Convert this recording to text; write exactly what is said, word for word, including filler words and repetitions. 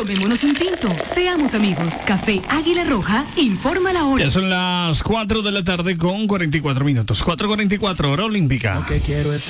Tomémonos un tinto. Seamos amigos. Café Águila Roja informa la hora. Ya son las cuatro de la tarde con cuarenta y cuatro minutos. cuatro cuarenta y cuatro, hora olímpica. Lo que quiero es